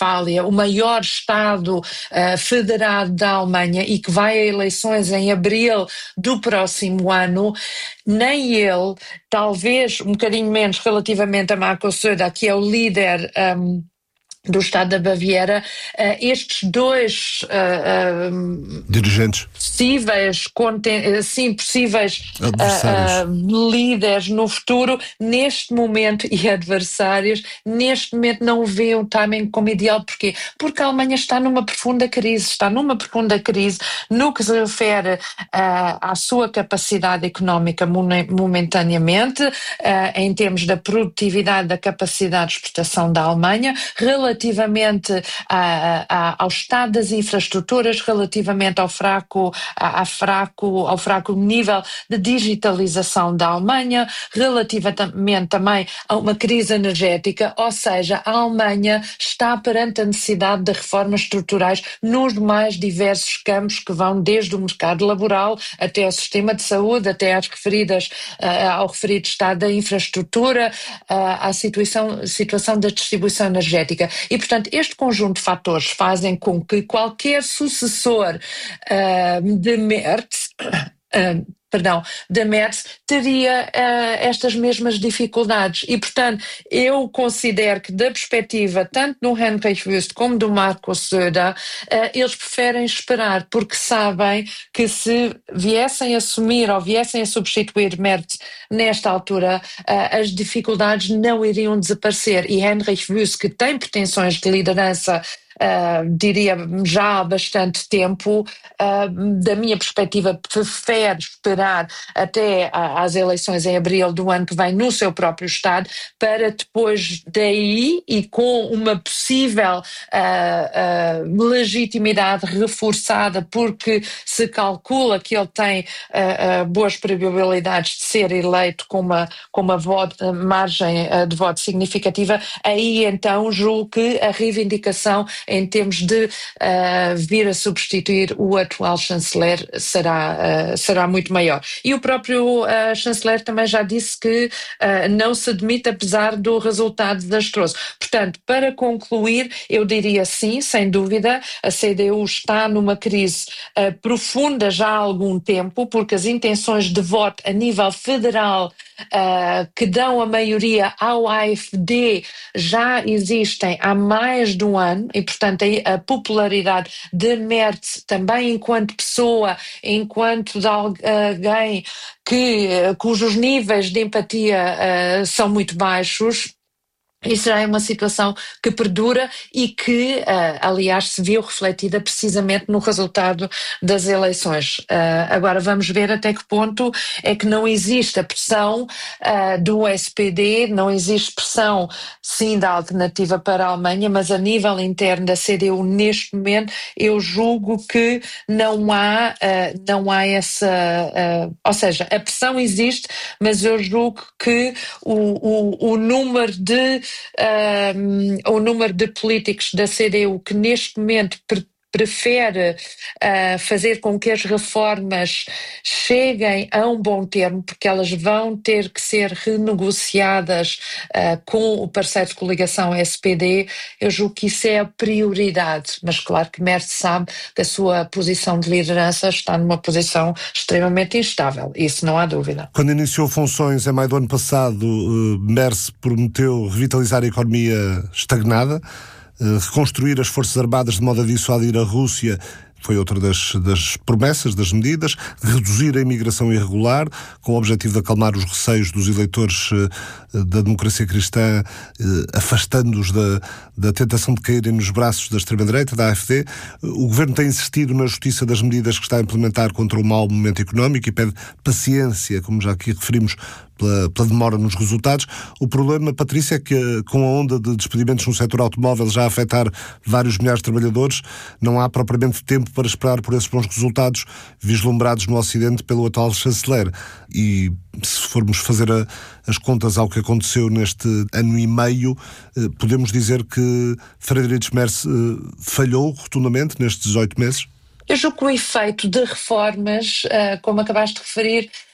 Rhine-Westfália, o maior Estado federado da Alemanha e que vai a eleições em abril do próximo ano, nem ele, talvez um bocadinho menos relativamente a Markus Söder, que é o líder do Estado da Baviera, estes dois dirigentes possíveis líderes no futuro, neste momento, e adversários, neste momento não veem o timing como ideal. Porquê? Porque a Alemanha está numa profunda crise no que se refere à sua capacidade económica momentaneamente, em termos da produtividade, da capacidade de exportação da Alemanha, relativamente ao estado das infraestruturas, relativamente ao fraco nível de digitalização da Alemanha, relativamente também a uma crise energética, ou seja, a Alemanha está perante a necessidade de reformas estruturais nos mais diversos campos que vão desde o mercado laboral até ao sistema de saúde, até ao referido estado da infraestrutura, à situação da distribuição energética. E, portanto, este conjunto de fatores fazem com que qualquer sucessor de Merz teria estas mesmas dificuldades. E, portanto, eu considero que, da perspectiva tanto do Heinrich Wüst como do Markus Söder, eles preferem esperar, porque sabem que se viessem a assumir ou viessem a substituir Merz nesta altura, as dificuldades não iriam desaparecer. E Heinrich Wüst, que tem pretensões de liderança, diria já há bastante tempo, da minha perspectiva, prefere esperar até às eleições em abril do ano que vem no seu próprio Estado, para depois daí, e com uma possível legitimidade reforçada, porque se calcula que ele tem boas probabilidades de ser eleito com uma margem de voto significativa, aí então julgo que a reivindicação em termos de vir a substituir o atual chanceler será muito maior. E o próprio chanceler também já disse que não se demite apesar do resultado desastroso. Portanto, para concluir, eu diria sim, sem dúvida, a CDU está numa crise profunda já há algum tempo, porque as intenções de voto a nível federal que dão a maioria ao AfD já existem há mais de um ano, e portanto a popularidade de Merz também enquanto pessoa, enquanto de alguém cujos níveis de empatia são muito baixos. Isso já é uma situação que perdura e que, aliás, se viu refletida precisamente no resultado das eleições. Agora vamos ver até que ponto é que não existe a pressão do SPD, não existe pressão, sim, da Alternativa para a Alemanha, mas a nível interno da CDU neste momento eu julgo que não há essa... ou seja, a pressão existe, mas eu julgo que o número de políticos da CDU que neste momento prefere fazer com que as reformas cheguem a um bom termo, porque elas vão ter que ser renegociadas com o parceiro de coligação SPD. Eu julgo que isso é a prioridade, mas claro que Merz sabe que a sua posição de liderança está numa posição extremamente instável, isso não há dúvida. Quando iniciou funções em maio do ano passado, Merz prometeu revitalizar a economia estagnada, reconstruir as Forças Armadas de modo a dissuadir a Rússia, foi outra das promessas, das medidas, reduzir a imigração irregular, com o objetivo de acalmar os receios dos eleitores da democracia cristã, afastando-os da tentação de caírem nos braços da extrema-direita, da AfD. O Governo tem insistido na justiça das medidas que está a implementar contra o mau momento económico e pede paciência, como já aqui referimos, pela demora nos resultados. O problema, Patrícia, é que com a onda de despedimentos no setor automóvel já a afetar vários milhares de trabalhadores, não há propriamente tempo para esperar por esses bons resultados vislumbrados no Ocidente pelo atual chanceler. E se formos fazer as contas ao que aconteceu neste ano e meio, podemos dizer que Friedrich Merz falhou rotundamente nestes 18 meses? Eu julgo que o efeito de reformas, como acabaste de referir,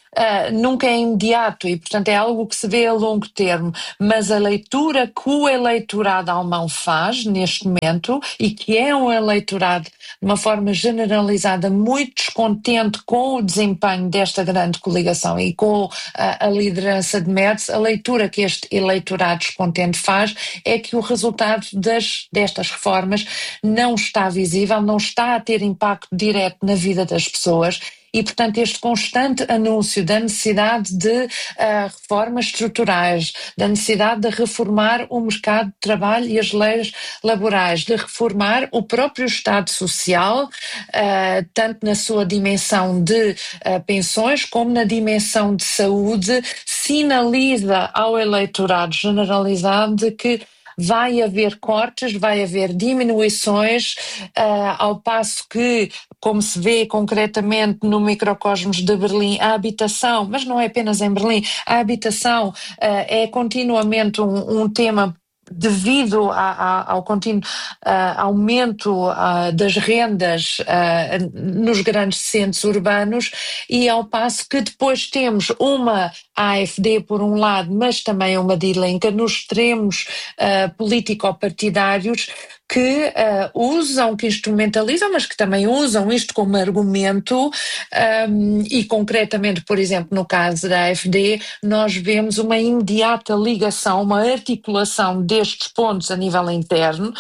nunca é imediato e, portanto, é algo que se vê a longo termo, mas a leitura que o eleitorado alemão faz neste momento, e que é um eleitorado, de uma forma generalizada, muito descontente com o desempenho desta grande coligação e com a liderança de Merz, a leitura que este eleitorado descontente faz é que o resultado destas reformas não está visível, não está a ter impacto direto na vida das pessoas. E, portanto, este constante anúncio da necessidade de reformas estruturais, da necessidade de reformar o mercado de trabalho e as leis laborais, de reformar o próprio Estado Social, tanto na sua dimensão de pensões como na dimensão de saúde, sinaliza ao eleitorado generalizado de que vai haver cortes, vai haver diminuições, ao passo que, como se vê concretamente no microcosmos de Berlim, a habitação, mas não é apenas em Berlim, a habitação é continuamente um tema devido ao contínuo aumento das rendas nos grandes centros urbanos, e ao passo que depois temos uma AfD por um lado, mas também uma Die Linke nos extremos político-partidários que usam, que instrumentalizam, mas que também usam isto como argumento e concretamente, por exemplo, no caso da AfD, nós vemos uma imediata ligação, uma articulação destes pontos a nível interno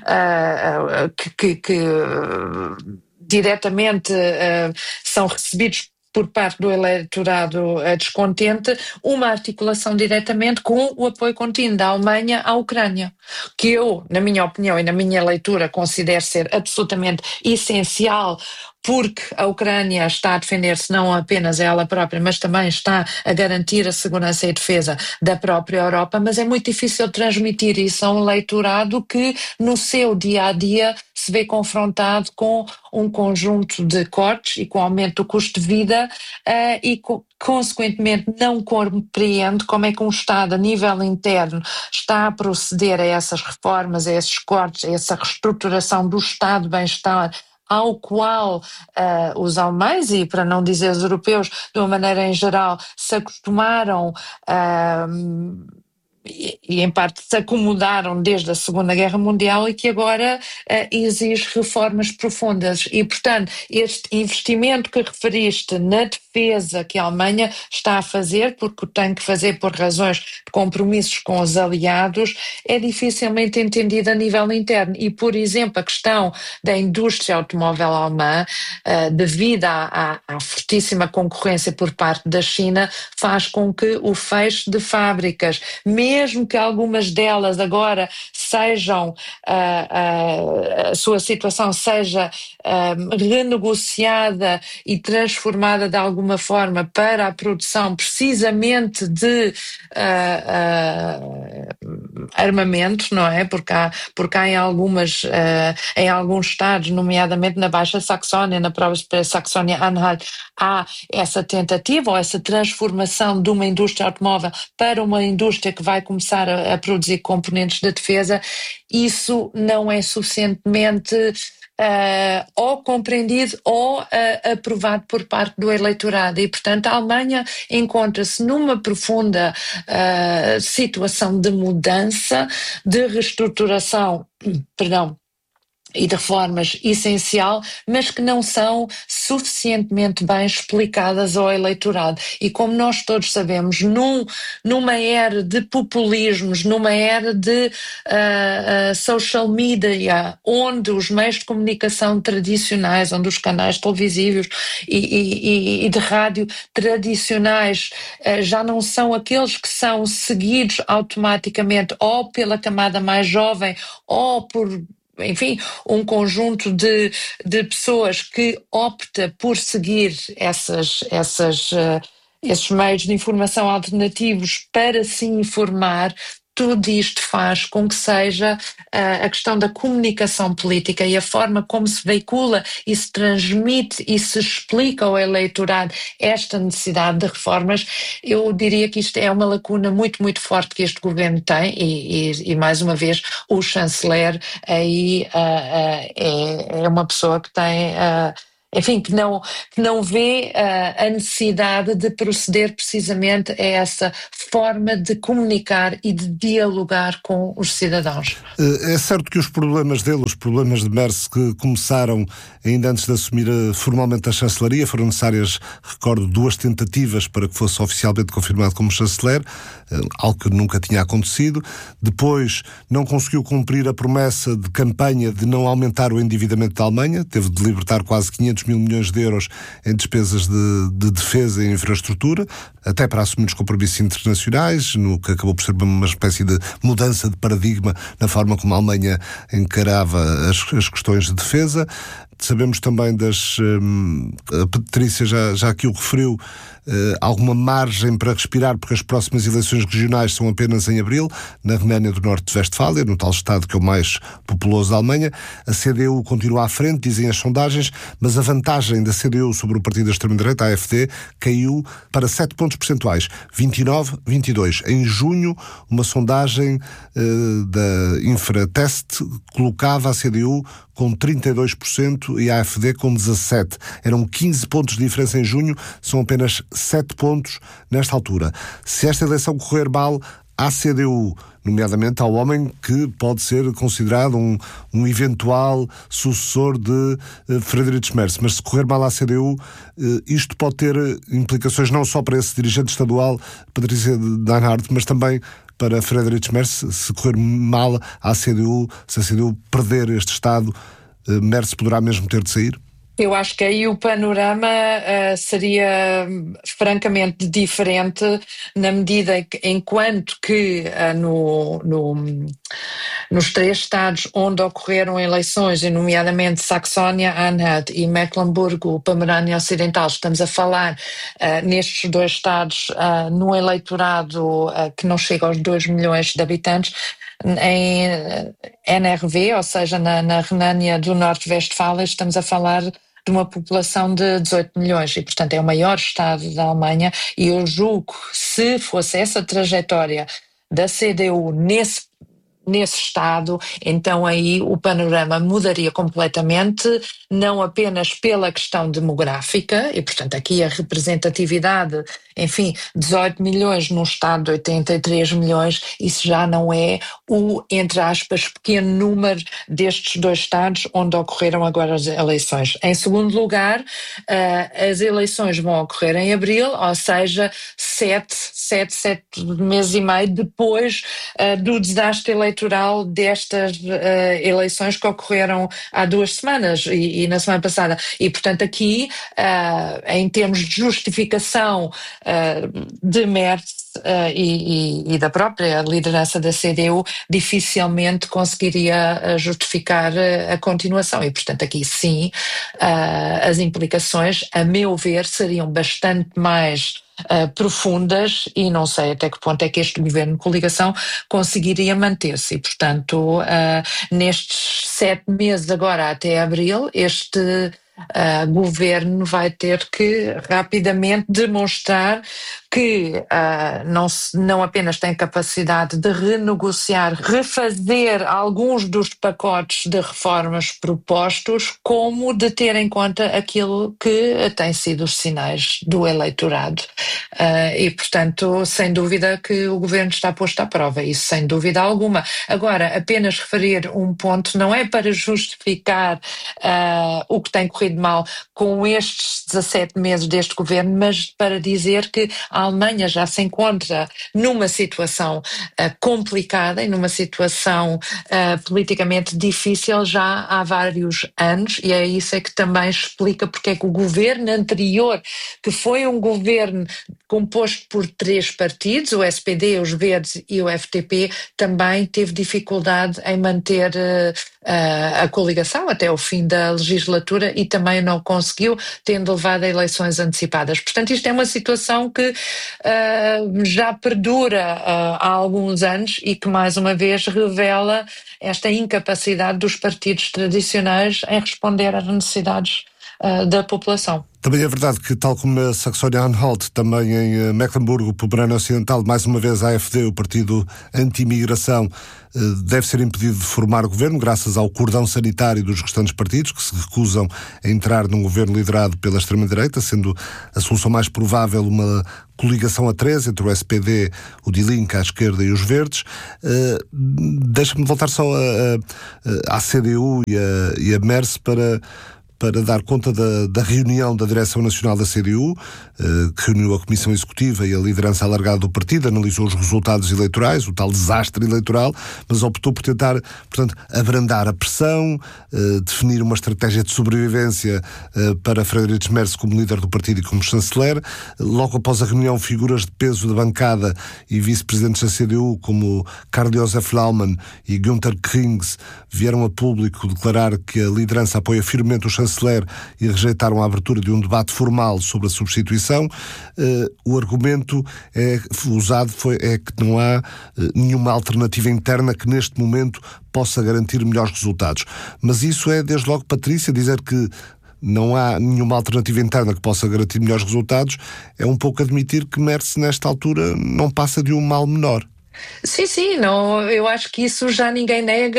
que diretamente são recebidos por parte do eleitorado descontente, uma articulação diretamente com o apoio contínuo da Alemanha à Ucrânia, que eu, na minha opinião e na minha leitura, considero ser absolutamente essencial, porque a Ucrânia está a defender-se não apenas ela própria, mas também está a garantir a segurança e defesa da própria Europa, mas é muito difícil transmitir isso a um eleitorado que no seu dia-a-dia se vê confrontado com um conjunto de cortes e com o aumento do custo de vida e consequentemente não compreende como é que um Estado a nível interno está a proceder a essas reformas, a esses cortes, a essa reestruturação do Estado de bem-estar ao qual os alemães, e para não dizer os europeus, de uma maneira em geral, se acostumaram e em parte se acomodaram desde a Segunda Guerra Mundial e que agora exige reformas profundas. E, portanto, este investimento que referiste na defesa que a Alemanha está a fazer, porque o tem que fazer por razões de compromissos com os aliados, é dificilmente entendido a nível interno. E, por exemplo, a questão da indústria automóvel alemã, devido à fortíssima concorrência por parte da China, faz com que o fecho de fábricas, mesmo que algumas delas agora sejam, a sua situação seja renegociada e transformada de alguma forma para a produção precisamente de armamento, não é? Porque há em em alguns estados, nomeadamente na Baixa Saxónia, na própria Saxónia-Anhalt, há essa tentativa ou essa transformação de uma indústria automóvel para uma indústria que vai começar a produzir componentes de defesa. Isso não é suficientemente ou compreendido ou aprovado por parte do eleitorado, e portanto a Alemanha encontra-se numa profunda situação de mudança, de reestruturação, perdão, e de reformas essencial, mas que não são suficientemente bem explicadas ao eleitorado. E como nós todos sabemos, numa era de populismos, numa era de social media, onde os meios de comunicação tradicionais, onde os canais televisivos e de rádio tradicionais já não são aqueles que são seguidos automaticamente ou pela camada mais jovem ou por, enfim, um conjunto de pessoas que opta por seguir esses meios de informação alternativos para se informar. Tudo isto faz com que seja a questão da comunicação política e a forma como se veicula e se transmite e se explica ao eleitorado esta necessidade de reformas. Eu diria que isto é uma lacuna muito, muito forte que este governo tem e mais uma vez, o chanceler aí é uma pessoa que tem enfim, que não vê a necessidade de proceder precisamente a essa forma de comunicar e de dialogar com os cidadãos. É certo que os problemas dele, os problemas de Merz, que começaram ainda antes de assumir formalmente a chancelaria, foram necessárias, recordo, 2 tentativas para que fosse oficialmente confirmado como chanceler, algo que nunca tinha acontecido. Depois não conseguiu cumprir a promessa de campanha de não aumentar o endividamento da Alemanha, teve de libertar quase 500 mil milhões de euros em despesas de defesa e infraestrutura, até para assumir os compromissos internacionais, no que acabou por ser uma espécie de mudança de paradigma na forma como a Alemanha encarava as questões de defesa. Sabemos também a Patrícia já aqui o referiu, alguma margem para respirar, porque as próximas eleições regionais são apenas em abril, na Renânia do Norte de Westfália, no tal estado que é o mais populoso da Alemanha. A CDU continua à frente, dizem as sondagens, mas a vantagem da CDU sobre o partido da extrema-direita, a AfD, caiu para 7 pontos percentuais, 29-22. Em junho, uma sondagem da Infratest colocava a CDU com 32% e a AfD com 17%. Eram 15 pontos de diferença em junho, são apenas 7 pontos nesta altura. Se esta eleição correr mal, à CDU, nomeadamente ao homem que pode ser considerado um eventual sucessor de Friedrich Merz, mas se correr mal à CDU, isto pode ter implicações não só para esse dirigente estadual, Patrícia Deinhardt, mas também para Friedrich Merz. Se correr mal à CDU, se a CDU perder este Estado, Merz poderá mesmo ter de sair? Eu acho que aí o panorama seria francamente diferente, na medida que, enquanto que nos 3 estados onde ocorreram eleições, e nomeadamente Saxónia-Anhalt e Mecklemburgo-Pomerânia Ocidental, estamos a falar nestes 2 estados num eleitorado que não chega aos 2 milhões de habitantes. Em NRV, ou seja, na Renânia do Norte-Westfália, estamos a falar de uma população de 18 milhões e, portanto, é o maior estado da Alemanha, e eu julgo que se fosse essa trajetória da CDU nesse estado, então aí o panorama mudaria completamente, não apenas pela questão demográfica, e portanto aqui a representatividade, enfim, 18 milhões num estado de 83 milhões, isso já não é o, entre aspas, pequeno número destes 2 estados onde ocorreram agora as eleições. Em segundo lugar, as eleições vão ocorrer em abril, ou seja, 7 meses e meio depois do desastre eleitoral destas eleições que ocorreram há 2 semanas e na semana passada. E, portanto, aqui, em termos de justificação de Merz e da própria liderança da CDU, dificilmente conseguiria justificar a continuação. E, portanto, aqui sim, as implicações, a meu ver, seriam bastante mais profundas, e não sei até que ponto é que este governo de coligação conseguiria manter-se. E, portanto, nestes 7 meses agora até abril, este governo vai ter que rapidamente demonstrar que não apenas tem capacidade de renegociar, refazer alguns dos pacotes de reformas propostos, como de ter em conta aquilo que tem sido os sinais do eleitorado. E, portanto, sem dúvida que o governo está posto à prova, isso sem dúvida alguma. Agora, apenas referir um ponto não é para justificar o que tem corrido mal com estes 17 meses deste governo, mas para dizer que a Alemanha já se encontra numa situação complicada e numa situação politicamente difícil já há vários anos, e é isso que também explica porque é que o governo anterior, que foi um governo composto por 3 partidos, o SPD, os Verdes e o FDP, também teve dificuldade em manter a coligação até o fim da legislatura e também não conseguiu, tendo levado a eleições antecipadas. Portanto, isto é uma situação que já perdura há alguns anos e que, mais uma vez, revela esta incapacidade dos partidos tradicionais em responder às necessidades da população. Também é verdade que, tal como na Saxónia-Anhalt, também em Mecklemburgo, Pomerânia Ocidental, mais uma vez a AfD, o partido anti-imigração, deve ser impedido de formar governo, graças ao cordão sanitário dos restantes partidos, que se recusam a entrar num governo liderado pela extrema-direita, sendo a solução mais provável uma coligação a três entre o SPD, o Die Linke à esquerda e os Verdes. Deixa-me voltar só à CDU e a Merz para dar conta da reunião da Direção Nacional da CDU, que reuniu a Comissão Executiva e a liderança alargada do partido, analisou os resultados eleitorais, o tal desastre eleitoral, mas optou por tentar, portanto, abrandar a pressão, definir uma estratégia de sobrevivência para Friedrich Merz como líder do partido e como chanceler. Logo após a reunião, figuras de peso da bancada e vice-presidentes da CDU, como Karl-Josef Laumann e Günther Krings, vieram a público declarar que a liderança apoia firmemente o chanceler e rejeitaram a abertura de um debate formal sobre a substituição. O argumento usado é que não há nenhuma alternativa interna que neste momento possa garantir melhores resultados. Mas isso é, desde logo, Patrícia, dizer que não há nenhuma alternativa interna que possa garantir melhores resultados, é um pouco admitir que Merz, nesta altura, não passa de um mal menor. Sim, não, eu acho que isso já ninguém nega,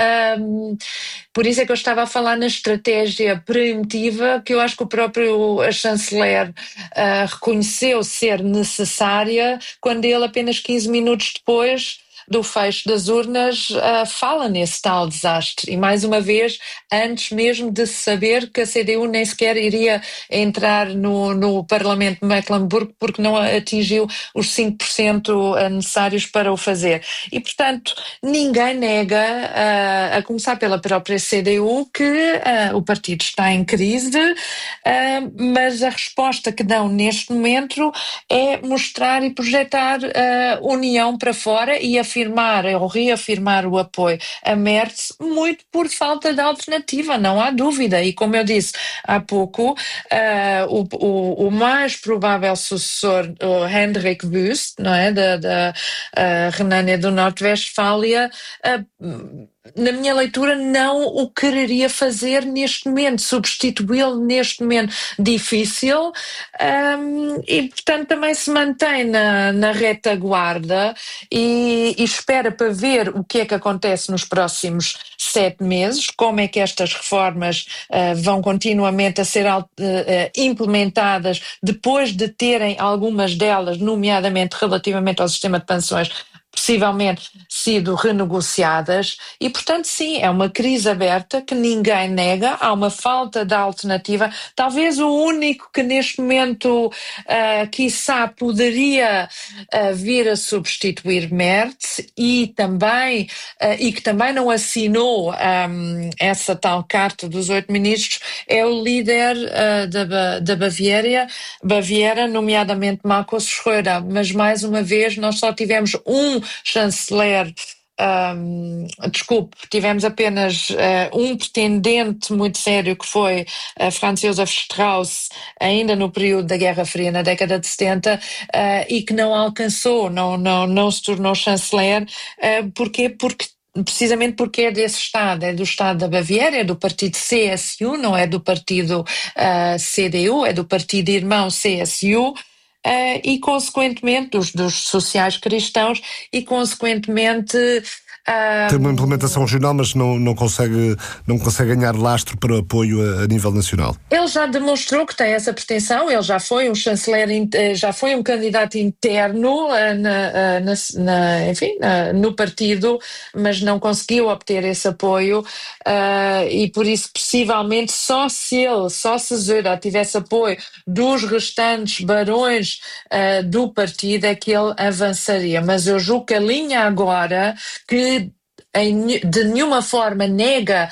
por isso é que eu estava a falar na estratégia preemptiva, que eu acho que o próprio chanceler reconheceu ser necessária, quando ele apenas 15 minutos depois do fecho das urnas fala nesse tal desastre, e mais uma vez antes mesmo de saber que a CDU nem sequer iria entrar no Parlamento de Mecklemburgo, porque não atingiu os 5% necessários para o fazer. E portanto ninguém nega, a começar pela própria CDU, que o partido está em crise, mas a resposta que dão neste momento é mostrar e projetar a união para fora e afirmar ou reafirmar o apoio a Merz, muito por falta de alternativa, não há dúvida. E como eu disse há pouco, o mais provável sucessor, o Hendrik Wüst, não é, da Renânia do Norte-Westfália, na minha leitura, não o quereria fazer neste momento, substituí-lo neste momento difícil, e portanto também se mantém na retaguarda e espera para ver o que é que acontece nos próximos 7 meses, como é que estas reformas vão continuamente a ser implementadas depois de terem algumas delas, nomeadamente relativamente ao sistema de pensões, possivelmente sido renegociadas, e portanto sim, é uma crise aberta que ninguém nega, há uma falta de alternativa. Talvez o único que neste momento quiçá poderia vir a substituir Merz e que também não assinou essa tal carta dos 8 ministros, é o líder da Baviera, nomeadamente Markus Schröder, mas mais uma vez nós só tivemos um chanceler, tivemos apenas um pretendente muito sério, que foi Franz Josef Strauss, ainda no período da Guerra Fria, na década de 70, e que não alcançou, não se tornou chanceler. Porquê? Precisamente porque é desse Estado, é do Estado da Baviera, é do partido CSU, não é do partido CDU, é do partido irmão CSU, e consequentemente dos sociais-cristãos, e consequentemente tem uma implementação regional, mas não consegue ganhar lastro para apoio a nível nacional. Ele já demonstrou que tem essa pretensão, ele já foi um chanceler, já foi um candidato interno no partido, mas não conseguiu obter esse apoio, e por isso possivelmente só se Söder tivesse apoio dos restantes barões do partido é que ele avançaria. Mas eu julgo que a linha agora, que de nenhuma forma nega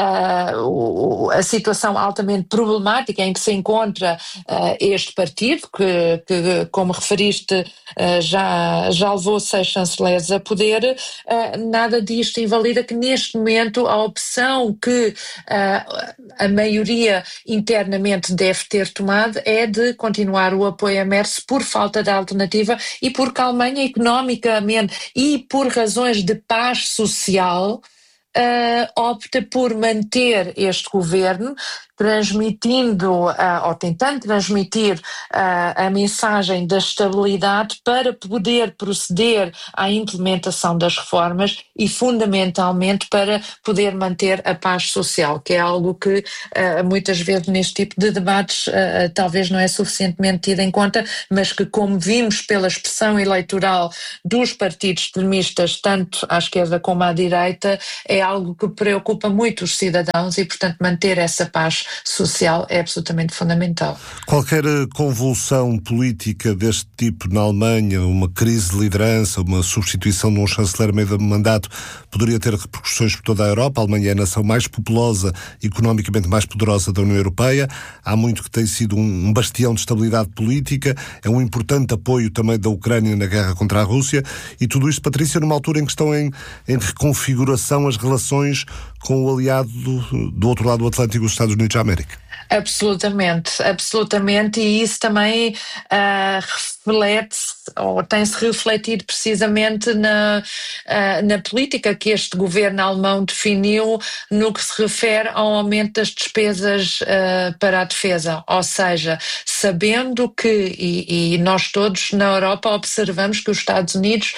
a situação altamente problemática em que se encontra este partido, que como referiste, já levou 6 chanceleres a poder. Nada disto invalida que neste momento a opção que a maioria internamente deve ter tomado é de continuar o apoio a Merz por falta de alternativa e porque a Alemanha, economicamente e por razões de paz social, opta por manter este governo, transmitindo ou tentando transmitir a mensagem da estabilidade para poder proceder à implementação das reformas e, fundamentalmente, para poder manter a paz social, que é algo que muitas vezes neste tipo de debates talvez não é suficientemente tido em conta, mas que, como vimos pela expressão eleitoral dos partidos extremistas, tanto à esquerda como à direita, é algo que preocupa muito os cidadãos e, portanto, manter essa paz social é absolutamente fundamental. Qualquer convulsão política deste tipo na Alemanha, uma crise de liderança, uma substituição de um chanceler meio de mandato, poderia ter repercussões por toda a Europa. A Alemanha é a nação mais populosa e economicamente mais poderosa da União Europeia. Há muito que tem sido um bastião de estabilidade política, é um importante apoio também da Ucrânia na guerra contra a Rússia, e tudo isto, Patrícia, numa altura em que estão em reconfiguração as relações com o aliado do outro lado do Atlântico, os Estados Unidos da América. Absolutamente, absolutamente, e isso também reflete-se, ou tem-se refletido precisamente na política que este governo alemão definiu no que se refere ao aumento das despesas para a defesa, ou seja, sabendo que, e nós todos na Europa observamos que os Estados Unidos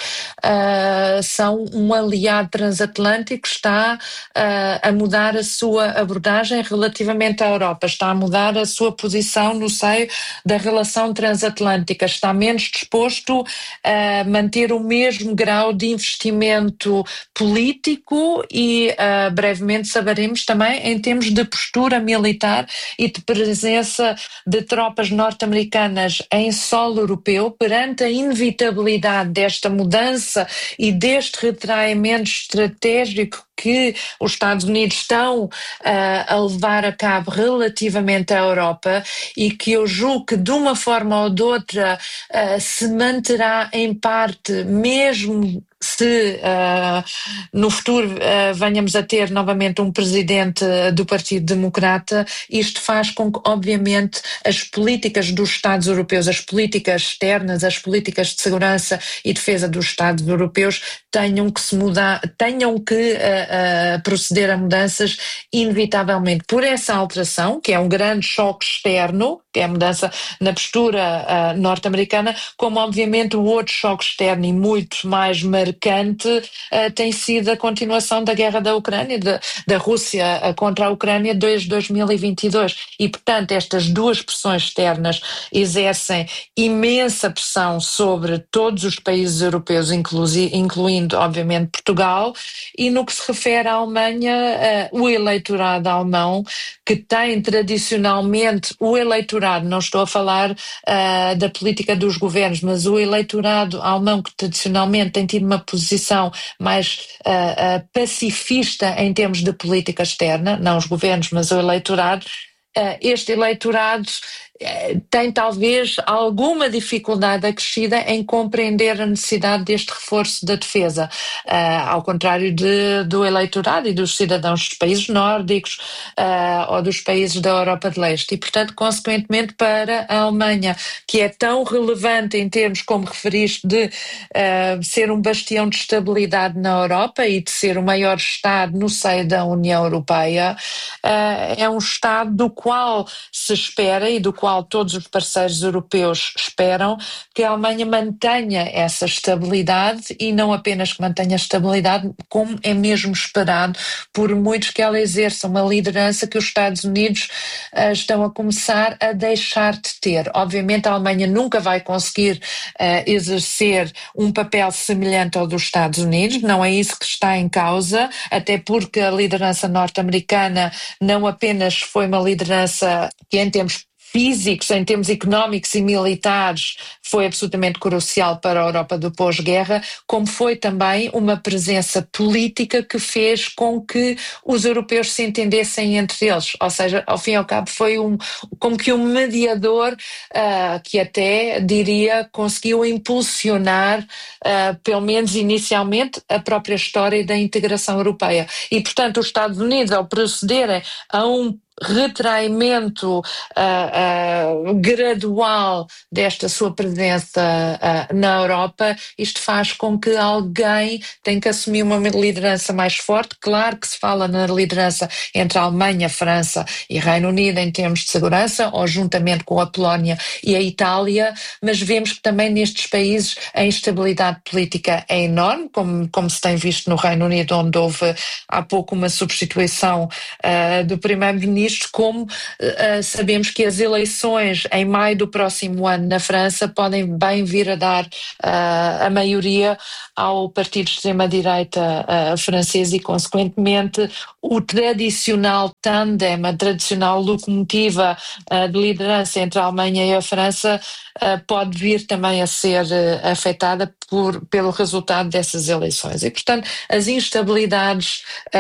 são um aliado transatlântico, está a mudar a sua abordagem relativamente à Europa, está a mudar a sua posição no seio da relação transatlântica, está menos disposto a manter o mesmo grau de investimento político e brevemente saberemos também em termos de postura militar e de presença de tropas norte-americanas em solo europeu perante a inevitabilidade desta mudança e deste retraimento estratégico que os Estados Unidos estão a levar a cabo relativamente à Europa e que eu julgo que de uma forma ou de outra se manterá em parte, mesmo se no futuro venhamos a ter novamente um presidente do Partido Democrata. Isto faz com que, obviamente, as políticas dos Estados europeus, as políticas externas, as políticas de segurança e defesa dos Estados europeus tenham que se mudar, tenham que proceder a mudanças inevitavelmente por essa alteração, que é um grande choque externo, que é a mudança na postura norte-americana, como obviamente o outro choque externo e muito mais marcante tem sido a continuação da guerra da Ucrânia, da Rússia contra a Ucrânia desde 2022. E, portanto, estas duas pressões externas exercem imensa pressão sobre todos os países europeus, incluindo, obviamente, Portugal. E no que se refere à Alemanha, o eleitorado alemão, que tem tradicionalmente o eleitorado, não estou a falar da política dos governos, mas o eleitorado alemão que tradicionalmente tem tido uma posição mais pacifista em termos de política externa, não os governos, mas o eleitorado, este eleitorado tem talvez alguma dificuldade acrescida em compreender a necessidade deste reforço da defesa, ao contrário do eleitorado e dos cidadãos dos países nórdicos ou dos países da Europa de Leste. E, portanto, consequentemente, para a Alemanha, que é tão relevante em termos, como referiste, de ser um bastião de estabilidade na Europa e de ser o maior Estado no seio da União Europeia, é um Estado do qual se espera e do qual todos os parceiros europeus esperam que a Alemanha mantenha essa estabilidade e não apenas que mantenha estabilidade, como é mesmo esperado por muitos que ela exerça uma liderança que os Estados Unidos estão a começar a deixar de ter. Obviamente a Alemanha nunca vai conseguir exercer um papel semelhante ao dos Estados Unidos, não é isso que está em causa, até porque a liderança norte-americana não apenas foi uma liderança que em termos físicos, em termos económicos e militares, foi absolutamente crucial para a Europa do pós-guerra, como foi também uma presença política que fez com que os europeus se entendessem entre eles. Ou seja, ao fim e ao cabo foi como que um mediador que até, diria, conseguiu impulsionar, pelo menos inicialmente, a própria história da integração europeia. E, portanto, os Estados Unidos, ao procederem a um retraimento gradual desta sua presença na Europa, isto faz com que alguém tenha que assumir uma liderança mais forte. Claro que se fala na liderança entre a Alemanha, França e Reino Unido em termos de segurança, ou juntamente com a Polónia e a Itália, mas vemos que também nestes países a instabilidade política é enorme, como se tem visto no Reino Unido, onde houve há pouco uma substituição do primeiro-ministro, como sabemos que as eleições em maio do próximo ano na França podem bem vir a dar a maioria ao partido de extrema-direita francês e, consequentemente, o tradicional tandem, a tradicional locomotiva de liderança entre a Alemanha e a França pode vir também a ser afetada pelo resultado dessas eleições. E, portanto, as instabilidades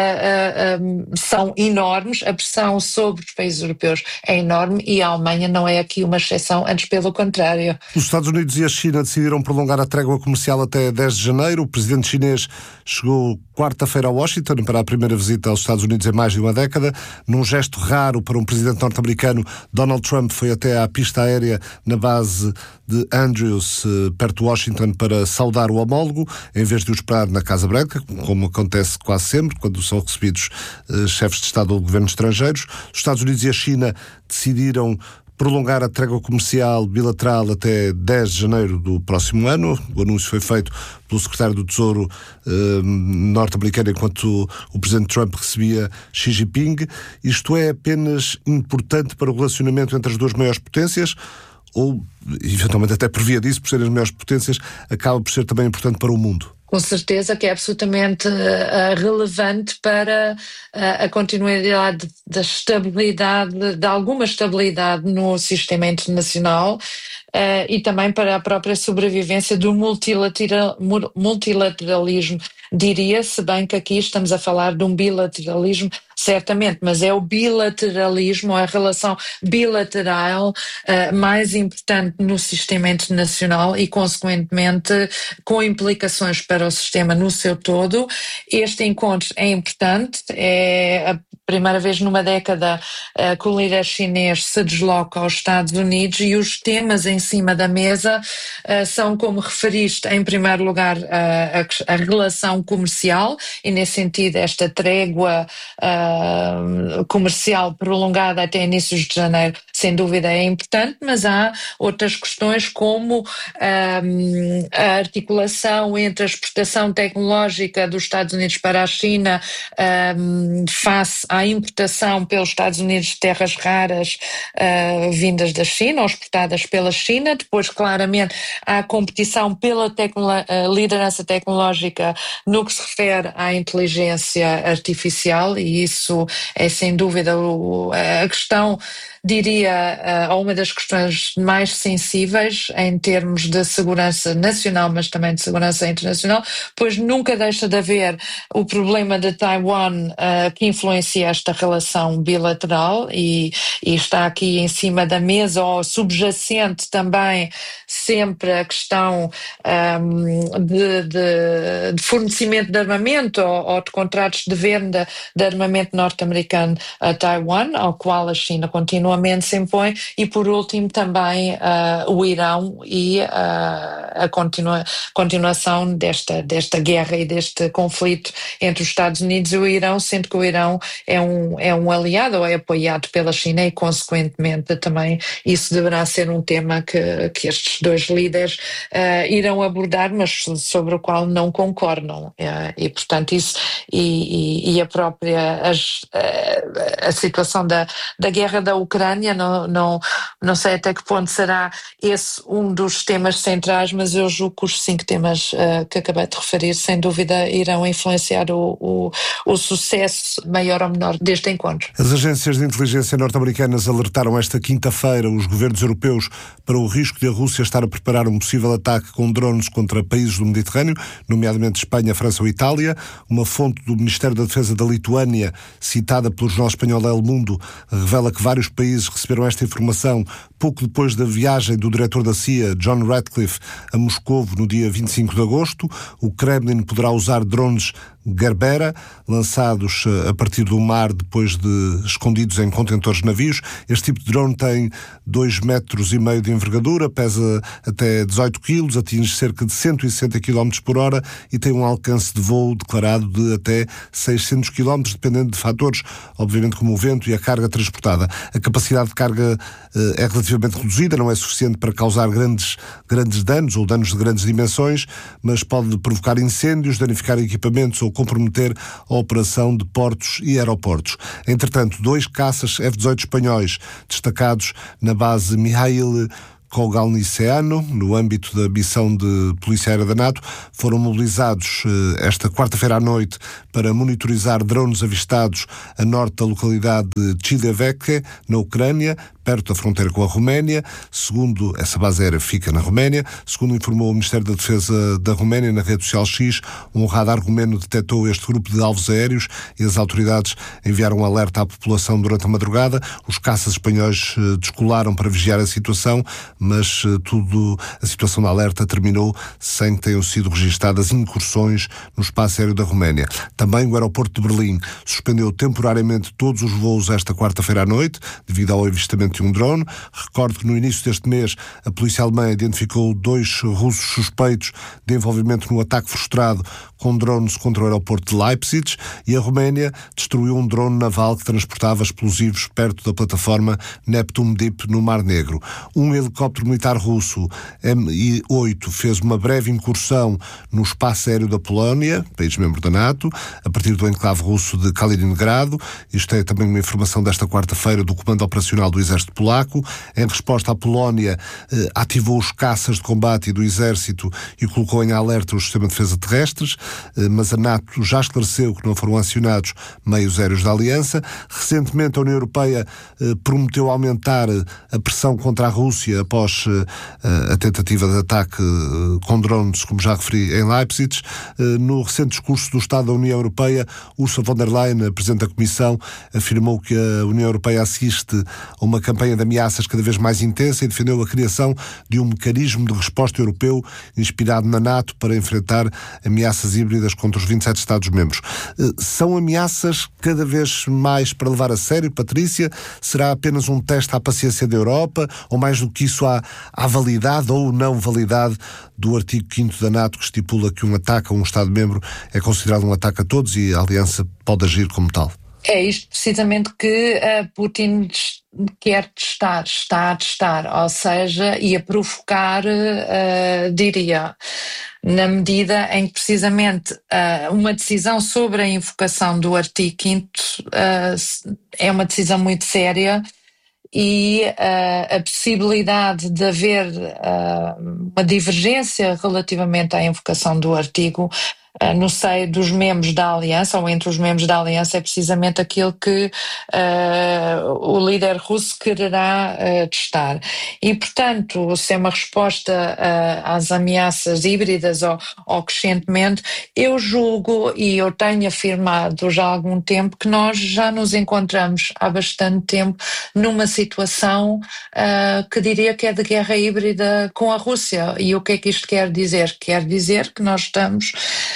são enormes, a pressão sobre os países europeus é enorme e a Alemanha não é aqui uma exceção, antes pelo contrário. Os Estados Unidos e a China decidiram prolongar a trégua comercial até 10 de janeiro. O presidente chinês chegou quarta-feira a Washington para a primeira visita aos Estados Unidos em mais de uma década. Num gesto raro para um presidente norte-americano, Donald Trump foi até à pista aérea na base de Andrews, perto de Washington, para saudar o homólogo, em vez de o esperar na Casa Branca, como acontece quase sempre, quando são recebidos chefes de Estado ou de governo estrangeiros. Os Estados Unidos e a China decidiram prolongar a trégua comercial bilateral até 10 de janeiro do próximo ano. O anúncio foi feito pelo secretário do Tesouro norte-americano enquanto o presidente Trump recebia Xi Jinping. Isto é apenas importante para o relacionamento entre as duas maiores potências, ou, eventualmente até por via disso, por serem as maiores potências, acaba por ser também importante para o mundo? Com certeza que é absolutamente relevante para a continuidade da estabilidade, de alguma estabilidade no sistema internacional e também para a própria sobrevivência do multilateralismo, diria-se, bem que aqui estamos a falar de um bilateralismo, certamente, mas é o bilateralismo, a relação bilateral mais importante no sistema internacional e, consequentemente, com implicações para o sistema no seu todo. Este encontro é importante, é a primeira vez numa década que o líder chinês se desloca aos Estados Unidos e os temas em cima da mesa são, como referiste, em primeiro lugar, a relação comercial e, nesse sentido, esta trégua comercial prolongada até inícios de janeiro, sem dúvida é importante, mas há outras questões como a articulação entre a exportação tecnológica dos Estados Unidos para a China face à importação pelos Estados Unidos de terras raras vindas da China ou exportadas pela China. Depois, claramente, há a competição pela liderança tecnológica no que se refere à inteligência artificial, e isso é sem dúvida a questão, diria, uma das questões mais sensíveis em termos de segurança nacional, mas também de segurança internacional, pois nunca deixa de haver o problema de Taiwan que influencia esta relação bilateral e está aqui em cima da mesa, ou subjacente também sempre a questão de fornecimento de armamento ou de contratos de venda de armamento norte-americano a Taiwan, ao qual a China continuamente se impõe, e por último também o Irão e a continuação desta guerra e deste conflito entre os Estados Unidos e o Irão, sendo que o Irão é um aliado ou é apoiado pela China e, consequentemente, também isso deverá ser um tema que estes dois líderes irão abordar, mas sobre o qual não concordam. E portanto, isso e a própria a situação da guerra da Ucrânia, não sei até que ponto será esse um dos temas centrais, mas eu julgo que os 5 temas que acabei de referir, sem dúvida, irão influenciar o sucesso maior ou menor deste encontro. As agências de inteligência norte-americanas alertaram esta quinta-feira os governos europeus para o risco de a Rússia estar a preparar um possível ataque com drones contra países do Mediterrâneo, nomeadamente Espanha, França ou Itália. Uma fonte do Ministério da Defesa da Lituânia, citada pelo jornal espanhol El Mundo, revela que vários países receberam esta informação pouco depois da viagem do diretor da CIA, John Ratcliffe, a Moscovo no dia 25 de agosto. O Kremlin poderá usar drones Gerbera, lançados a partir do mar depois de escondidos em contentores de navios. Este tipo de drone tem 2,5 metros de envergadura, pesa até 18 kg, atinge cerca de 160 km por hora e tem um alcance de voo declarado de até 600 km, dependendo de fatores, obviamente como o vento e a carga transportada. A capacidade de carga é relativamente reduzida, não é suficiente para causar grandes danos ou danos de grandes dimensões, mas pode provocar incêndios, danificar equipamentos ou comprometer a operação de portos e aeroportos. Entretanto, 2 caças F-18 espanhóis destacados na base Mihail Kogalniceanu, no âmbito da missão de Polícia Aérea da NATO, foram mobilizados esta quarta-feira à noite para monitorizar drones avistados a norte da localidade de Chileveke, na Ucrânia, perto da fronteira com a Roménia. Segundo, essa base aérea fica na Roménia. Segundo informou o Ministério da Defesa da Roménia na rede social X, um radar romeno detectou este grupo de alvos aéreos e as autoridades enviaram um alerta à população durante a madrugada. Os caças espanhóis descolaram para vigiar a situação, mas a situação de alerta terminou sem que tenham sido registadas incursões no espaço aéreo da Roménia. Também o aeroporto de Berlim suspendeu temporariamente todos os voos esta quarta-feira à noite, devido ao avistamento de um drone. Recordo que no início deste mês a polícia alemã identificou 2 russos suspeitos de envolvimento no ataque frustrado com drones contra o aeroporto de Leipzig, e a Roménia destruiu um drone naval que transportava explosivos perto da plataforma Neptune Deep no Mar Negro. Um helicóptero militar russo Mi-8 fez uma breve incursão no espaço aéreo da Polónia, país membro da NATO, a partir do enclave russo de Kaliningrado. Isto é também uma informação desta quarta-feira do Comando Operacional do Exército Polaco. Em resposta, a Polónia ativou os caças de combate do Exército e colocou em alerta o sistema de defesa terrestres, mas a NATO já esclareceu que não foram acionados meios aéreos da Aliança. Recentemente, a União Europeia prometeu aumentar a pressão contra a Rússia após a tentativa de ataque com drones, como já referi, em Leipzig. No recente discurso do Estado da União Europeia, Ursula von der Leyen, a Presidente da Comissão, afirmou que a União Europeia assiste a uma campanha de ameaças cada vez mais intensa e defendeu a criação de um mecanismo de resposta europeu inspirado na NATO para enfrentar ameaças híbridas contra os 27 Estados-membros. São ameaças cada vez mais para levar a sério, Patrícia? Será apenas um teste à paciência da Europa, ou mais do que isso, à validade ou não validade do artigo 5º da NATO, que estipula que um ataque a um Estado-membro é considerado um ataque a todos e a Aliança pode agir como tal? É isto precisamente que Putin quer testar, está a testar, ou seja, e a provocar, diria, na medida em que precisamente uma decisão sobre a invocação do artigo 5º é uma decisão muito séria, e a possibilidade de haver uma divergência relativamente à invocação do artigo no seio dos membros da Aliança, ou entre os membros da Aliança, é precisamente aquilo que o líder russo quererá testar. E, portanto, se é uma resposta às ameaças híbridas ou crescentemente, eu julgo, e eu tenho afirmado já há algum tempo, que nós já nos encontramos há bastante tempo numa situação que diria que é de guerra híbrida com a Rússia. E o que é que isto quer dizer? Quer dizer que nós estamos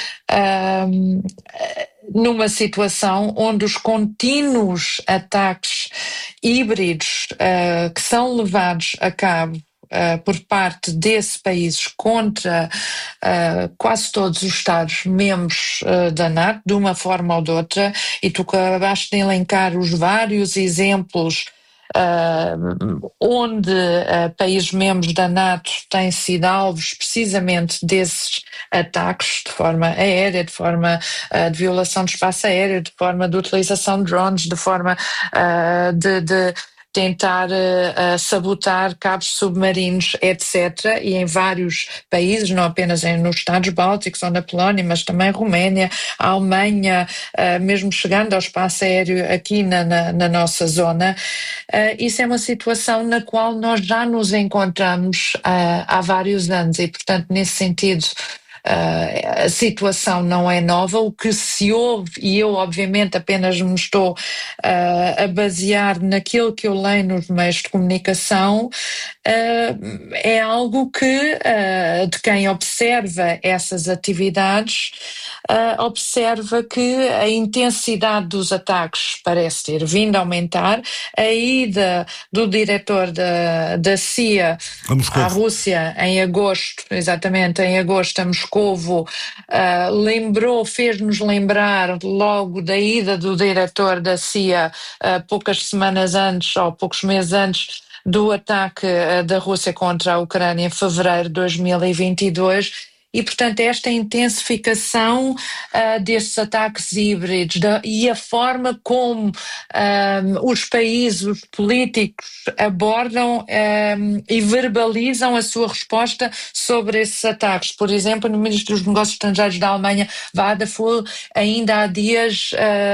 numa situação onde os contínuos ataques híbridos que são levados a cabo por parte desses países contra quase todos os Estados-membros da NATO, de uma forma ou de outra, e tu acabaste de elencar os vários exemplos onde países membros da NATO têm sido alvos precisamente desses ataques de forma aérea, de forma de violação do espaço aéreo, de forma de utilização de drones, de forma de tentar sabotar cabos submarinos, etc. E em vários países, não apenas nos Estados Bálticos ou na Polónia, mas também Roménia, a Alemanha, mesmo chegando ao espaço aéreo aqui na nossa zona. Isso é uma situação na qual nós já nos encontramos há vários anos e, portanto, nesse sentido, a situação não é nova. O que se ouve, e eu obviamente apenas me estou a basear naquilo que eu leio nos meios de comunicação, é algo que, de quem observa essas atividades, observa que a intensidade dos ataques parece ter vindo a aumentar. A ida do diretor da CIA à Rússia em agosto, exatamente, em agosto a Moscovo, fez-nos lembrar logo da ida do diretor da CIA poucas semanas antes, ou poucos meses antes, do ataque da Rússia contra a Ucrânia em fevereiro de 2022. E, portanto, esta intensificação destes ataques híbridos e a forma como os países, os políticos abordam e verbalizam a sua resposta sobre esses ataques. Por exemplo, no Ministro dos Negócios Estrangeiros da Alemanha, Vadeful, ainda há dias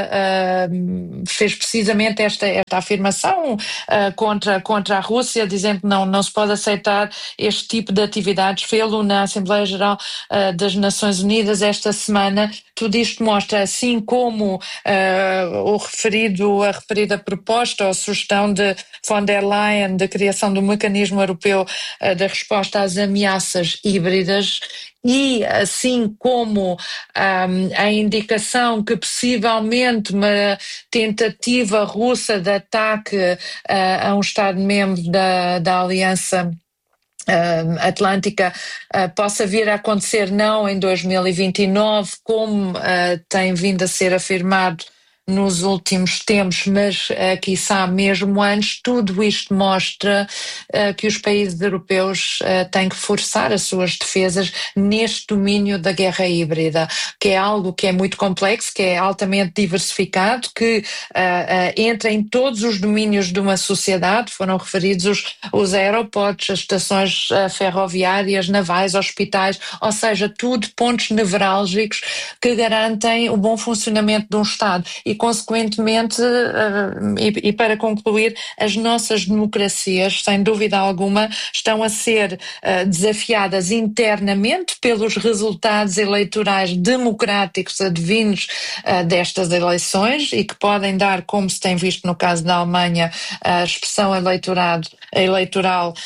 fez precisamente esta afirmação contra a Rússia, dizendo que não se pode aceitar este tipo de atividades. Fê-lo na Assembleia Geral das Nações Unidas esta semana. Tudo isto mostra, assim como a referida proposta ou sugestão de von der Leyen de criação do mecanismo europeu da resposta às ameaças híbridas, e assim como a indicação que possivelmente uma tentativa russa de ataque a um Estado-membro da Aliança Atlântica possa vir a acontecer não em 2029, como tem vindo a ser afirmado nos últimos tempos, mas quiçá mesmo antes. Tudo isto mostra que os países europeus têm que forçar as suas defesas neste domínio da guerra híbrida, que é algo que é muito complexo, que é altamente diversificado, que entra em todos os domínios de uma sociedade. Foram referidos os aeroportos, as estações ferroviárias, navais, hospitais, ou seja, tudo pontos nevrálgicos que garantem o bom funcionamento de um Estado. E, consequentemente, e para concluir, as nossas democracias, sem dúvida alguma, estão a ser desafiadas internamente pelos resultados eleitorais democráticos advindos destas eleições, e que podem dar, como se tem visto no caso da Alemanha, a expressão eleitoral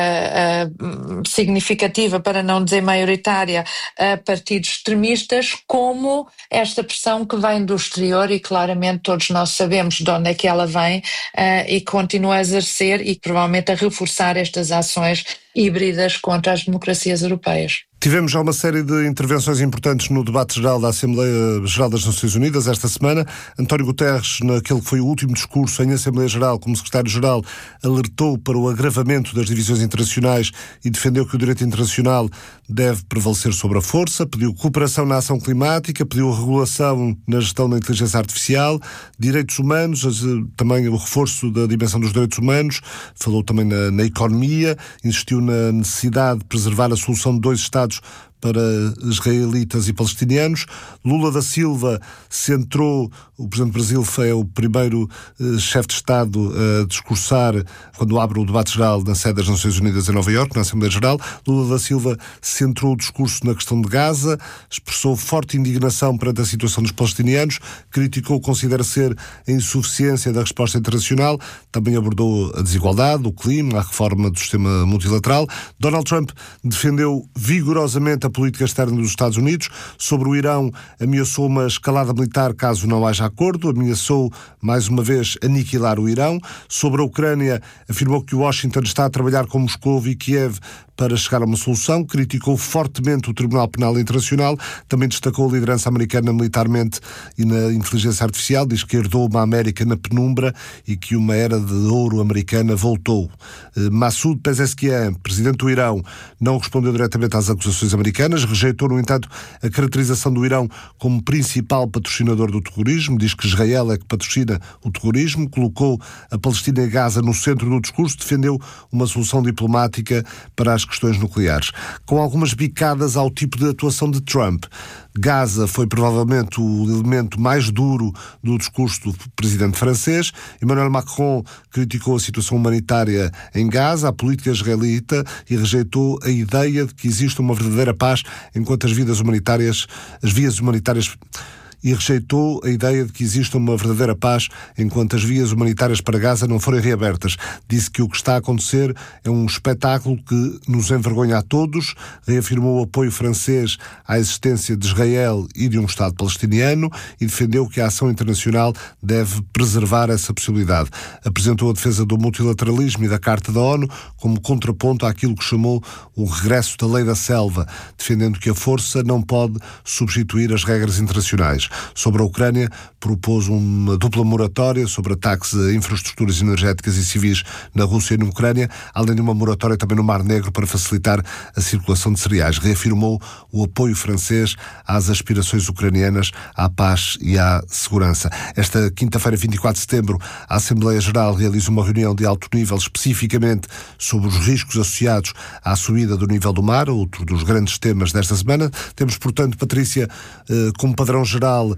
significativa, para não dizer maioritária, a partidos extremistas, como esta pressão que vem do exterior, e claramente todos nós sabemos de onde é que ela vem, e continua a exercer e provavelmente a reforçar estas ações híbridas contra as democracias europeias. Tivemos já uma série de intervenções importantes no debate geral da Assembleia Geral das Nações Unidas esta semana. António Guterres, naquele que foi o último discurso em Assembleia Geral como Secretário-Geral, alertou para o agravamento das divisões internacionais e defendeu que o direito internacional deve prevalecer sobre a força, pediu cooperação na ação climática, pediu regulação na gestão da inteligência artificial, direitos humanos, também o reforço da dimensão dos direitos humanos, falou também na economia, insistiu na necessidade de preservar a solução de 2 Estados para israelitas e palestinianos. Lula da Silva centrou, o Presidente do Brasil foi o primeiro chefe de Estado a discursar quando abre o debate geral na sede das Nações Unidas em Nova Iorque, na Assembleia Geral. Lula da Silva centrou o discurso na questão de Gaza, expressou forte indignação perante a situação dos palestinianos, criticou o que considera ser a insuficiência da resposta internacional, também abordou a desigualdade, o clima, a reforma do sistema multilateral. Donald Trump defendeu vigorosamente a política externa dos Estados Unidos. Sobre o Irão, ameaçou uma escalada militar caso não haja acordo, ameaçou mais uma vez aniquilar o Irão. Sobre a Ucrânia, afirmou que Washington está a trabalhar com Moscou e Kiev para chegar a uma solução, criticou fortemente o Tribunal Penal Internacional, também destacou a liderança americana militarmente e na inteligência artificial, diz que herdou uma América na penumbra e que uma era de ouro americana voltou. Massoud Pezeshkian, presidente do Irão, não respondeu diretamente às acusações americanas, rejeitou, no entanto, a caracterização do Irão como principal patrocinador do terrorismo, diz que Israel é que patrocina o terrorismo, colocou a Palestina e Gaza no centro do discurso, defendeu uma solução diplomática para as questões nucleares, com algumas bicadas ao tipo de atuação de Trump. Gaza foi provavelmente o elemento mais duro do discurso do presidente francês. Emmanuel Macron criticou a situação humanitária em Gaza, a política israelita, e rejeitou a ideia de que existe uma verdadeira paz enquanto as vias humanitárias e rejeitou a ideia de que exista uma verdadeira paz enquanto as vias humanitárias para Gaza não forem reabertas. Disse que o que está a acontecer é um espetáculo que nos envergonha a todos, reafirmou o apoio francês à existência de Israel e de um Estado palestiniano e defendeu que a ação internacional deve preservar essa possibilidade. Apresentou a defesa do multilateralismo e da Carta da ONU como contraponto àquilo que chamou o regresso da lei da selva, defendendo que a força não pode substituir as regras internacionais. Sobre a Ucrânia, propôs uma dupla moratória sobre ataques a infraestruturas energéticas e civis na Rússia e na Ucrânia, além de uma moratória também no Mar Negro para facilitar a circulação de cereais. Reafirmou o apoio francês às aspirações ucranianas à paz e à segurança. Esta quinta-feira, 24 de setembro, a Assembleia Geral realiza uma reunião de alto nível especificamente sobre os riscos associados à subida do nível do mar, outro dos grandes temas desta semana. Temos, portanto, Patrícia, como padrão geral,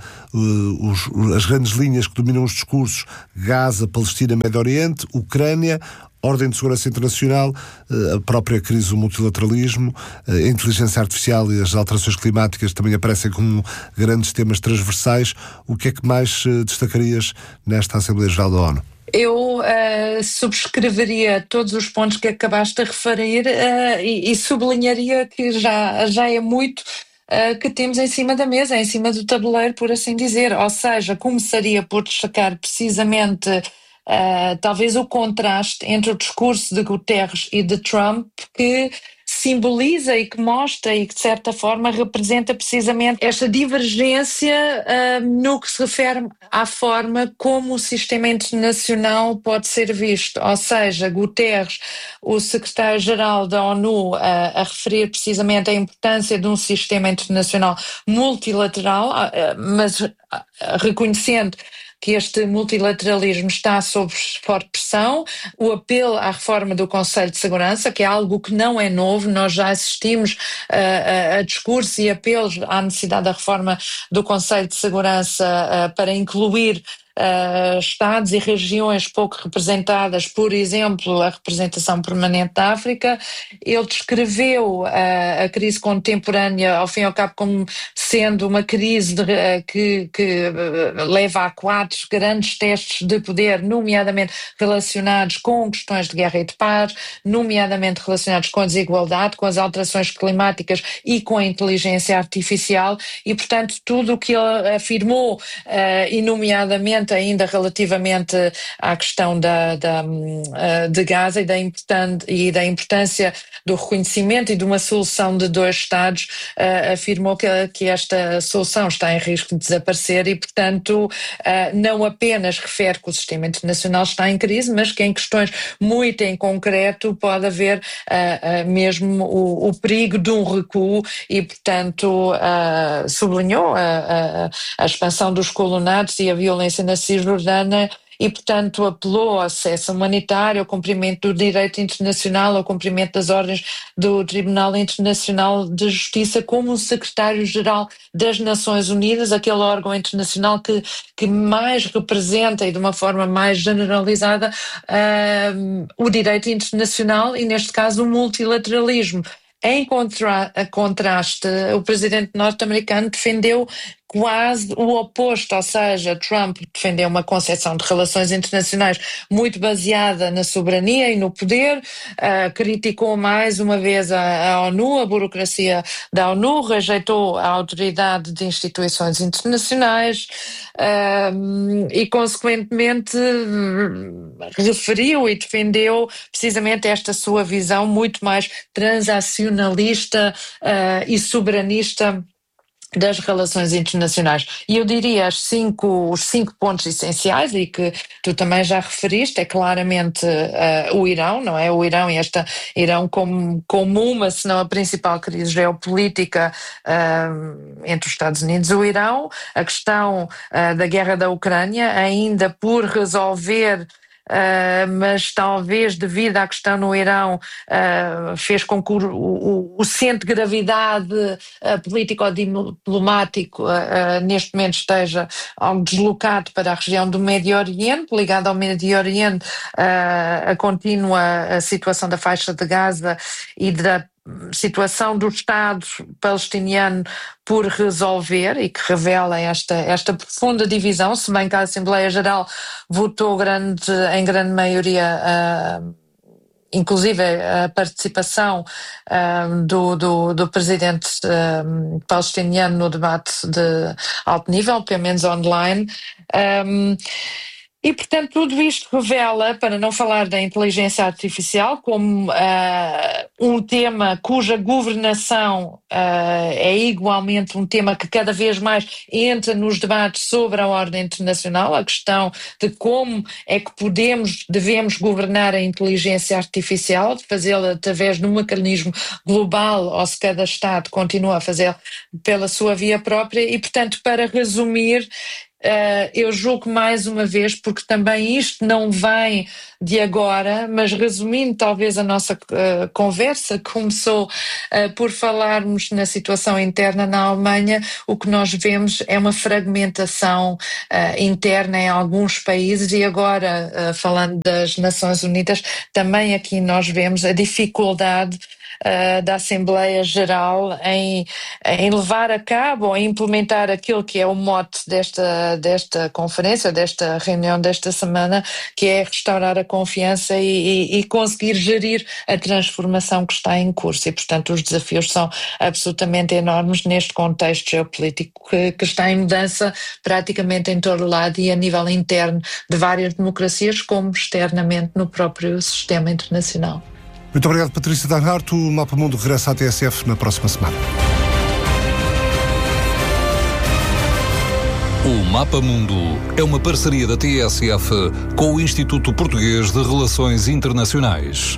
as grandes linhas que dominam os discursos: Gaza, Palestina, Médio Oriente, Ucrânia, ordem de segurança internacional, a própria crise do multilateralismo, a inteligência artificial e as alterações climáticas também aparecem como grandes temas transversais. O que é que mais destacarias nesta Assembleia Geral da ONU? Eu subscreveria todos os pontos que acabaste de referir e sublinharia que já é muito que temos em cima da mesa, em cima do tabuleiro, por assim dizer. Ou seja, começaria por destacar precisamente talvez o contraste entre o discurso de Guterres e de Trump, que simboliza e que mostra e que de certa forma representa precisamente esta divergência no que se refere à forma como o sistema internacional pode ser visto. Ou seja, Guterres, o secretário-geral da ONU, a referir precisamente a importância de um sistema internacional multilateral, mas reconhecendo que este multilateralismo está sob forte pressão, o apelo à reforma do Conselho de Segurança, que é algo que não é novo. Nós já assistimos a discursos e apelos à necessidade da reforma do Conselho de Segurança para incluir estados e regiões pouco representadas, por exemplo, a representação permanente da África. Ele descreveu a crise contemporânea, ao fim e ao cabo, como sendo uma crise que leva a quatro grandes testes de poder, nomeadamente relacionados com questões de guerra e de paz, nomeadamente relacionados com a desigualdade, com as alterações climáticas e com a inteligência artificial. E, portanto, tudo o que ele afirmou, e nomeadamente ainda relativamente à questão de Gaza e da importância do reconhecimento e de uma solução de dois Estados, afirmou que esta solução está em risco de desaparecer e, portanto, não apenas refere que o sistema internacional está em crise, mas que em questões muito em concreto pode haver mesmo o perigo de um recuo e, portanto, sublinhou a expansão dos colonatos e a violência na Cisjordânia e, portanto, apelou ao acesso humanitário, ao cumprimento do direito internacional, ao cumprimento das ordens do Tribunal Internacional de Justiça, como o secretário-geral das Nações Unidas, aquele órgão internacional que mais representa e de uma forma mais generalizada o direito internacional e, neste caso, o multilateralismo. Em contraste, o presidente norte-americano defendeu quase o oposto, ou seja, Trump defendeu uma concepção de relações internacionais muito baseada na soberania e no poder, criticou mais uma vez a ONU, a burocracia da ONU, rejeitou a autoridade de instituições internacionais e, consequentemente, referiu e defendeu precisamente esta sua visão muito mais transacionalista e soberanista das relações internacionais. E eu diria os cinco pontos essenciais, e que tu também já referiste, é claramente o Irão, não é? O Irão e Irão como uma, se não a principal crise geopolítica entre os Estados Unidos e o Irão, a questão da guerra da Ucrânia, ainda por resolver, mas talvez devido à questão no Irão fez com que o centro de gravidade político-diplomático neste momento esteja algo deslocado para a região do Médio Oriente, ligado ao Médio Oriente a contínua situação da faixa de Gaza e da situação do Estado palestiniano por resolver e que revela esta profunda divisão, se bem que a Assembleia Geral votou em grande maioria, inclusive a participação do presidente palestiniano no debate de alto nível, pelo menos online. E, portanto, tudo isto revela, para não falar da inteligência artificial, como um tema cuja governação é igualmente um tema que cada vez mais entra nos debates sobre a ordem internacional, a questão de como é que devemos governar a inteligência artificial, de fazê-la através de um mecanismo global, ou se cada Estado continua a fazê-lo pela sua via própria. E, portanto, para resumir, eu julgo mais uma vez, porque também isto não vem de agora, mas resumindo talvez a nossa conversa, começou por falarmos na situação interna na Alemanha. O que nós vemos é uma fragmentação interna em alguns países, e agora, falando das Nações Unidas, também aqui nós vemos a dificuldade da Assembleia Geral em levar a cabo ou implementar aquilo que é o mote desta conferência, desta reunião desta semana, que é restaurar a confiança e conseguir gerir a transformação que está em curso. E, portanto, os desafios são absolutamente enormes neste contexto geopolítico que está em mudança praticamente em todo lado, e a nível interno de várias democracias, como externamente no próprio sistema internacional. Muito obrigado, Patrícia Danhardt. O Mapa Mundo regressa à TSF na próxima semana. O Mapa Mundo é uma parceria da TSF com o Instituto Português de Relações Internacionais.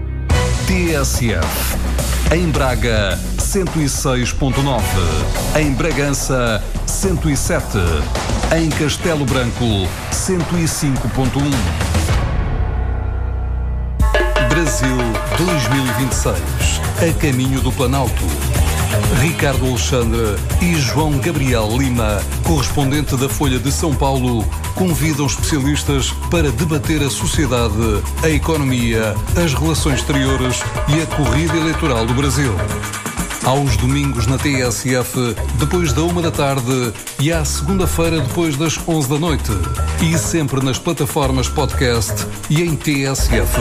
TSF. Em Braga, 106.9. Em Bragança, 107. Em Castelo Branco, 105.1. Brasil 2026, a caminho do Planalto. Ricardo Alexandre e João Gabriel Lima, correspondente da Folha de São Paulo, convidam especialistas para debater a sociedade, a economia, as relações exteriores e a corrida eleitoral do Brasil. Aos domingos na TSF, depois da 1 da tarde, e à segunda-feira, depois das 11 da noite. E sempre nas plataformas podcast e em TSF.